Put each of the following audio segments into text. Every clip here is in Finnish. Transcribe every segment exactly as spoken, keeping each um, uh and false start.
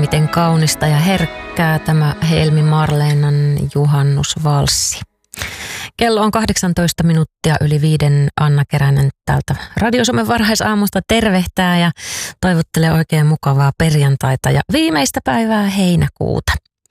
miten kaunista ja herkkää tämä Helmi Marleenan juhannusvalssi. Kello on kahdeksantoista minuuttia yli viiden. Anna Keränen täältä Radio Suomen varhaisaamusta tervehtää ja toivottelee oikein mukavaa perjantaita ja viimeistä päivää heinäkuuta.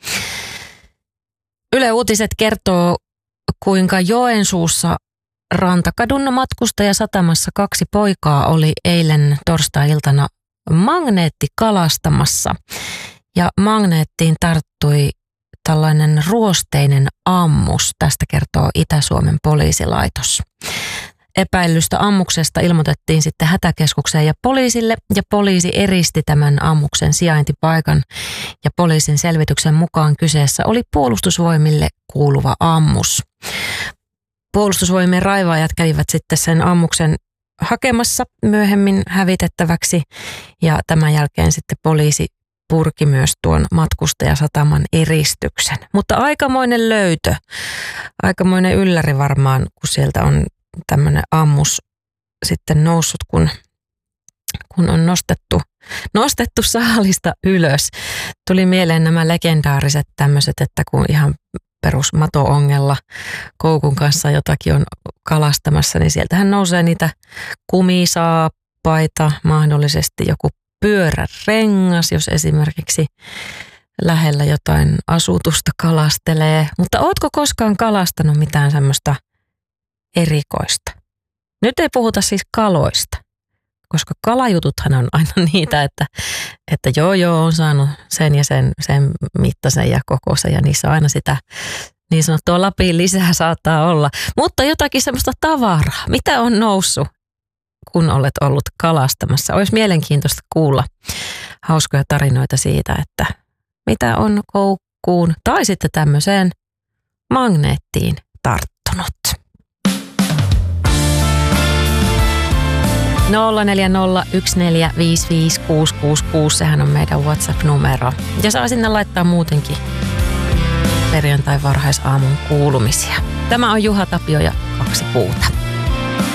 Yle Uutiset kertoo, kuinka Joensuussa Rantakadun matkustajasatamassa kaksi poikaa oli eilen torstai-iltana magneettikalastamassa. Ja magneettiin tarttui tällainen ruosteinen ammus, tästä kertoo Itä-Suomen poliisilaitos. Epäilystä ammuksesta ilmoitettiin sitten hätäkeskukseen ja poliisille, ja poliisi eristi tämän ammuksen sijaintipaikan. Ja poliisin selvityksen mukaan kyseessä oli Puolustusvoimille kuuluva ammus. Puolustusvoimien raivaajat kävivät sitten sen ammuksen hakemassa myöhemmin hävitettäväksi, ja tämän jälkeen sitten poliisi purki myös tuon matkustajasataman eristyksen. Mutta aikamoinen löytö, aikamoinen ylläri varmaan, kun sieltä on tämmöinen ammus sitten noussut, kun, kun on nostettu, nostettu saalista ylös. Tuli mieleen nämä legendaariset tämmöiset, että kun ihan perus mato-ongella koukun kanssa jotakin on kalastamassa, niin sieltähän nousee niitä kumisaappaita, mahdollisesti joku pyörärengas, jos esimerkiksi lähellä jotain asutusta kalastelee. Mutta ootko koskaan kalastanut mitään semmoista erikoista? Nyt ei puhuta siis kaloista, koska kalajututhan on aina niitä, että, että joo joo on saanut sen ja sen, sen mittaisen ja kokoisen ja niissä on aina sitä niin sanottua Lapin lisää saattaa olla. Mutta jotakin semmoista tavaraa, mitä on noussut, kun olet ollut kalastamassa. Olisi mielenkiintoista kuulla hauskoja tarinoita siitä, että mitä on koukkuun tai sitten tämmöiseen magneettiin tarttunut. nolla neljä nolla yksi neljä viisi viisi kuusi kuusi kuusi, sehän on meidän WhatsApp-numero. Ja saa sinne laittaa muutenkin perjantai varhaisaamun kuulumisia. Tämä on Juha Tapio ja Kaksi puuta.